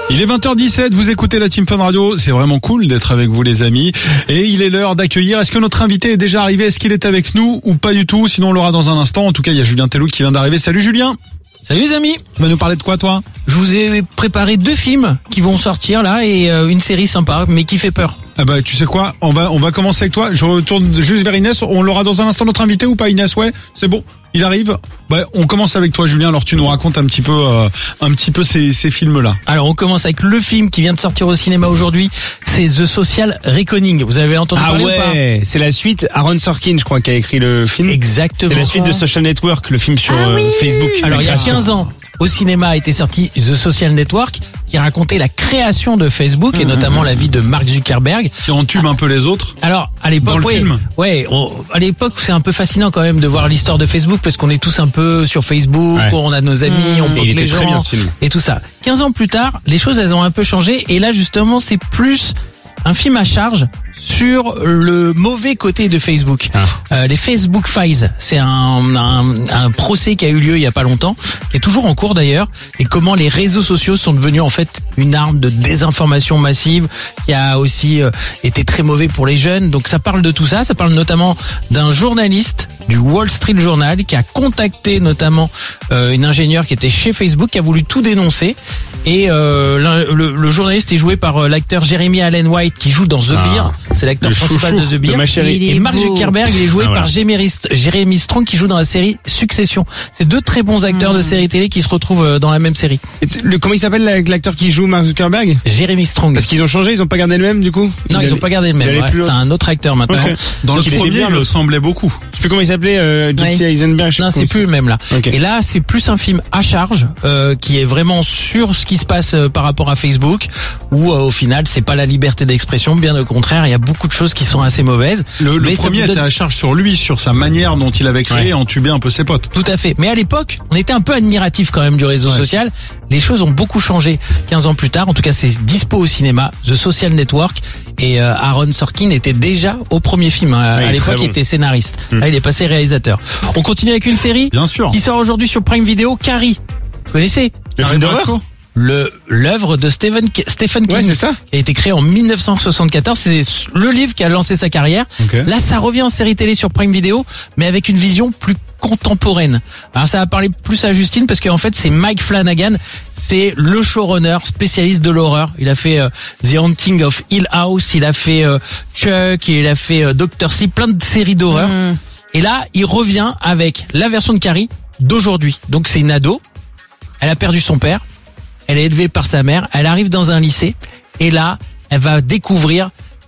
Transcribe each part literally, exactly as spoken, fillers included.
Il est vingt heures dix-sept, vous écoutez la Team Fun Radio, c'est vraiment cool d'être avec vous les amis. Et il est l'heure d'accueillir, est-ce que notre invité est déjà arrivé, est-ce qu'il est avec nous ou pas du tout? Sinon on l'aura dans un instant, en tout cas il y a Julien Tellou qui vient d'arriver. Salut Julien. Salut les amis. Tu vas nous parler de quoi toi? Je vous ai préparé deux films qui vont sortir là et euh, une série sympa mais qui fait peur. Ah bah tu sais quoi, on va on va commencer avec toi. Je retourne juste vers Inès, on l'aura dans un instant notre invité ou pas Inès? Ouais, c'est bon. Il arrive. Bah, on commence avec toi, Julien. Alors, tu nous racontes un petit peu, euh, un petit peu ces, ces films-là. Alors, on commence avec le film qui vient de sortir au cinéma aujourd'hui. C'est The Social Reckoning. Vous avez entendu ah parler ouais, ou pas? C'est la suite. Aaron Sorkin, je crois, qui a écrit le film. Exactement. C'est la suite de Social Network, le film sur ah, euh, oui Facebook. Alors, il y a quinze ans, au cinéma a été sorti The Social Network, qui racontait la création de Facebook mmh. et notamment la vie de Mark Zuckerberg. Qui entube un peu les autres. Alors, à l'époque, dans le ouais, film. ouais, on, à l'époque, c'est un peu fascinant quand même de voir l'histoire de Facebook parce qu'on est tous un peu sur Facebook, ouais. on a nos amis, mmh. on pote les gens très bien, ce film. Et tout ça. quinze ans plus tard, les choses elles ont un peu changé et là justement, c'est plus un film à charge sur le mauvais côté de Facebook. Ah. Euh, les Facebook Files, c'est un, un, un procès qui a eu lieu il y a pas longtemps, qui est toujours en cours d'ailleurs, et comment les réseaux sociaux sont devenus en fait une arme de désinformation massive, qui a aussi euh, été très mauvais pour les jeunes. Donc ça parle de tout ça, ça parle notamment d'un journaliste du Wall Street Journal qui a contacté notamment euh, une ingénieure qui était chez Facebook, qui a voulu tout dénoncer. Et euh, le, le journaliste est joué par euh, l'acteur Jeremy Allen White qui joue dans The ah. Bear. C'est l'acteur principal de The Bear. De et Mark beau. Zuckerberg, il est joué ah, voilà. par Jeremy, Jeremy Strong qui joue dans la série Succession. C'est deux très bons acteurs mmh. de séries télé qui se retrouvent dans la même série. Le, comment il s'appelle l'acteur qui joue Mark Zuckerberg? Jeremy Strong. Parce qu'ils ont changé, ils ont pas gardé le même du coup? Non, il ils ont pas gardé le même. Ouais, c'est un autre acteur maintenant. Okay. Dans Donc, le premier, bien, il ressemblait beaucoup. Je sais plus comment il s'appelait, euh, Jesse oui. Eisenberg. Non, c'est plus le même là. Okay. Et là, c'est plus un film à charge euh, qui est vraiment sur ce qui se passe euh, par rapport à Facebook, où euh, au final, c'est pas la liberté d'expression, bien au contraire, il y a beaucoup de choses qui sont assez mauvaises. Le, le premier donne... était à charge sur lui, sur sa manière dont il avait créé, ouais. entuber un peu ses potes. Tout à fait. Mais à l'époque, on était un peu admiratif quand même du réseau ouais. social. Les choses ont beaucoup changé quinze ans plus tard. En tout cas, c'est dispo au cinéma, The Social Network. Et euh, Aaron Sorkin était déjà au premier film. Hein. Oui, à l'époque, bon. il était scénariste. Mmh. Là, il est passé réalisateur. On continue avec une série Bien sûr. qui sort aujourd'hui sur Prime Video, Carrie. Vous connaissez? Le film d'horreur? Le l'œuvre de Stephen Stephen King, ouais, c'est ça. qui a été créé en mille neuf cent soixante-quatorze. C'est le livre qui a lancé sa carrière. Okay. Là, ça revient en série télé sur Prime Video, mais avec une vision plus contemporaine. Alors ça va parler plus à Justine parce qu'en fait c'est Mike Flanagan, c'est le showrunner spécialiste de l'horreur. Il a fait euh, The Haunting of Hill House, il a fait euh, Chuck, il a fait euh, Doctor Sleep, plein de séries d'horreur. Mm. Et là, il revient avec la version de Carrie d'aujourd'hui. Donc c'est une ado, elle a perdu son père, elle est élevée par sa mère, elle arrive dans un lycée et là, elle va découvrir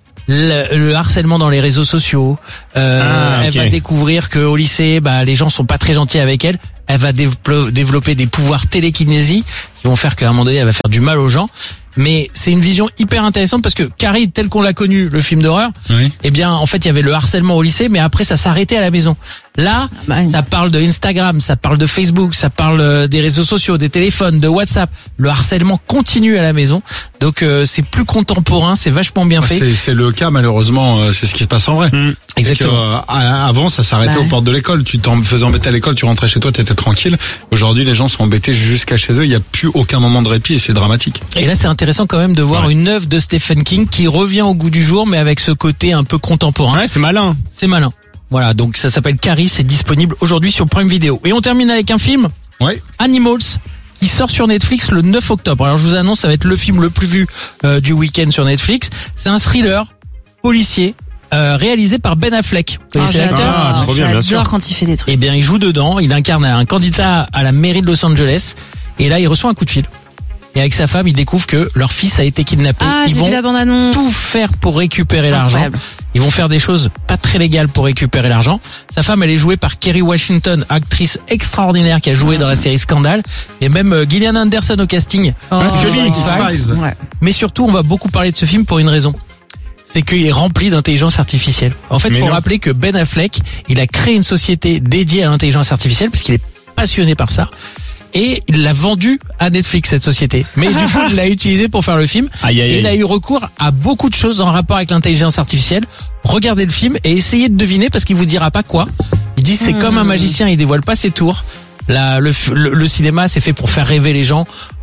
Le, le harcèlement dans les réseaux sociaux. Euh, ah, okay. Elle va découvrir que au lycée, bah, les gens sont pas très gentils avec elle. Elle va développer, développer des pouvoirs télékinésie qui vont faire qu'à un moment donné, elle va faire du mal aux gens. Mais c'est une vision hyper intéressante parce que Carrie, tel qu'on l'a connu, le film d'horreur, oui. eh bien, en fait, il y avait le harcèlement au lycée, mais après, ça s'arrêtait à la maison. Là, ah bah, ça parle de Instagram, ça parle de Facebook, ça parle des réseaux sociaux, des téléphones, de WhatsApp. Le harcèlement continue à la maison. Donc, euh, c'est plus contemporain, c'est vachement bien fait. C'est, c'est le cas, malheureusement, c'est ce qui se passe en vrai. Mmh. Exactement. Que, euh, avant, ça s'arrêtait bah. aux portes de l'école. Tu t'en faisais embêter à l'école, tu rentrais chez toi, t'étais tranquille. Aujourd'hui, les gens sont embêtés jusqu'à chez eux. Il n'y a plus aucun moment de répit et c'est dramatique. Et là, c'est intéressant quand même de voir ouais. une œuvre de Stephen King qui revient au goût du jour, mais avec ce côté un peu contemporain. Ouais, c'est malin. C'est malin. Voilà, donc ça s'appelle Carrie, c'est disponible aujourd'hui sur Prime Video. Et on termine avec un film, ouais. Animals, qui sort sur Netflix le neuf octobre. Alors je vous annonce, ça va être le film le plus vu euh, du week-end sur Netflix. C'est un thriller policier euh, réalisé par Ben Affleck. Vous connaissez oh, l'acteur? Ah, trop bien, bien sûr. J'adore quand il fait des trucs. Eh bien, il joue dedans. Il incarne un candidat à la mairie de Los Angeles. Et là, il reçoit un coup de fil. Et avec sa femme, il découvre que leur fils a été kidnappé. Ah, ils j'ai vont vu la bande-annonce. tout faire pour récupérer l'argent. Ils vont faire des choses pas très légales pour récupérer l'argent. Sa femme, elle est jouée par Kerry Washington, actrice extraordinaire qui a joué dans la série Scandale. Et même euh, Gillian Anderson au casting. Oh, parce que les X-Files. Ouais. Mais surtout, on va beaucoup parler de ce film pour une raison. C'est qu'il est rempli d'intelligence artificielle. En fait, il faut non. rappeler que Ben Affleck, il a créé une société dédiée à l'intelligence artificielle parce qu'il est passionné par ça. Et il l'a vendu à Netflix, cette société. Mais du coup, il l'a utilisé pour faire le film. Aïe, aïe, aïe. Et il a eu recours à beaucoup de choses en rapport avec l'intelligence artificielle. Regardez le film et essayez de deviner parce qu'il vous dira pas quoi. Il dit c'est mmh. comme un magicien, il dévoile pas ses tours. La, le, le, le cinéma, c'est fait pour faire rêver les gens.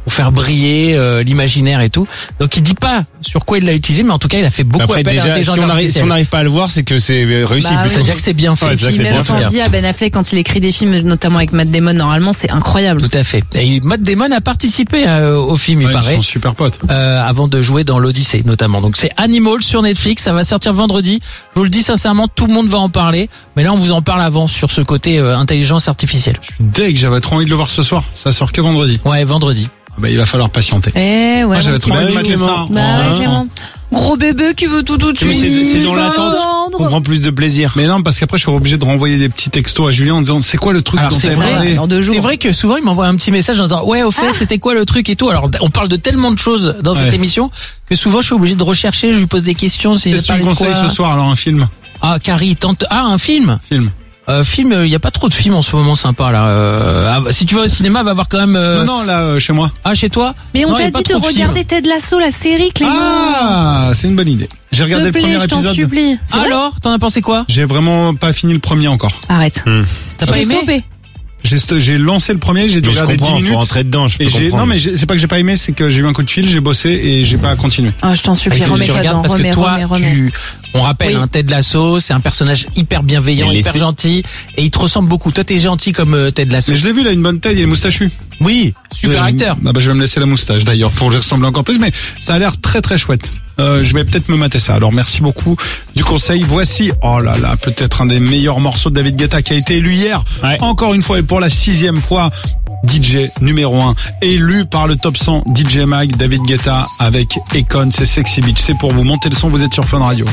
pour faire briller euh, l'imaginaire et tout. Donc il dit pas sur quoi il l'a utilisé, mais en tout cas il a fait beaucoup Après, appel à déjà, l'intelligence si on arrive, si artificielle. on n'arrive pas à le voir, c'est que c'est réussi. Bah plus. oui. Ça veut dire que c'est bien fait. Ouais, Et ça, puis c'est même bien sans fait. dire, Ben Affleck, quand il écrit des films, notamment avec Matt Damon, normalement, c'est incroyable. Tout à fait. Et Matt Damon a participé euh, au film, il Ouais, ils paraît. sont super potes. Euh, avant de jouer dans l'Odyssée notamment. Donc c'est Animal sur Netflix, ça va sortir vendredi. Je vous le dis sincèrement, tout le monde va en parler, mais là on vous en parle avant sur ce côté euh, intelligence artificielle. Dès que j'avais trop envie de le voir ce soir, ça sort que vendredi. Ouais, vendredi. Bah, il va falloir patienter. Eh ouais. Moi, j'avais mon trop petit envie de Mathieu. mettre ça. Bah en- ouais, Clément. Gros bébé qui veut tout tout de Mais suite. c'est c'est dans Il va l'attente qu'on attendre. prend plus de plaisir. Mais non, parce qu'après, je serai obligé de renvoyer des petits textos à Julien en disant, c'est quoi le truc Alors, dont c'est t'avais vrai, parlé? Dans deux jours. C'est vrai que souvent il m'envoie un petit message en disant ouais au fait Ah. c'était quoi le truc et tout. Alors on parle de tellement de choses dans cette Ouais. émission que souvent je suis obligé de rechercher, je lui pose des questions. Si Qu'est-ce que tu me parlé de conseilles quoi. ce soir, alors, un film? Ah Carrie tente ah un film. Film. Euh, film, il y a pas trop de films en ce moment sympas là. Euh, ah, si tu vas au cinéma, va voir quand même. Euh... Non, non, là, euh, chez moi. Ah chez toi. Mais on Non, y a t'a pas dit de trop films. regarder Ted Lasso, la série, Clément. Ah, c'est une bonne idée. J'ai regardé S'il te le plaît, premier je t'en épisode. supplie. C'est vrai Alors, t'en as pensé quoi? J'ai vraiment pas fini le premier encore. Arrête. T'as pas J'ai aimé? stoppé. J'ai, st- j'ai lancé le premier, j'ai dû Mais je regarder dix comprends, faut minutes. rentrer dedans, je peux Et j'ai, comprendre. non, mais j'ai- c'est pas que j'ai pas aimé, c'est que j'ai eu un coup de fil, j'ai bossé et j'ai pas continué. Ah, je t'en Ah, supplie, il faut que tu remets-toi regardes dedans. parce Remets, que toi, remets, remets. tu, on rappelle, Oui. hein, Ted Lasso, c'est un personnage hyper bienveillant, Et hyper laissé- gentil, et il te ressemble beaucoup. Toi, t'es gentil comme euh, Ted Lasso. Mais je l'ai vu, il a une bonne tête, il est moustachu. Oui, super Euh, acteur. Ah bah, je vais me laisser la moustache d'ailleurs pour lui ressembler encore plus, mais ça a l'air très très chouette. Euh, je vais peut-être me mater ça. Alors merci beaucoup du conseil. Voici, oh là là, peut-être un des meilleurs morceaux de David Guetta qui a été élu hier. Ouais. Encore une fois et pour la sixième fois, D J numéro un, élu par le top cent D J Mag, David Guetta avec Akon, c'est Sexy Beach. C'est pour vous, montez le son, vous êtes sur Fun Radio.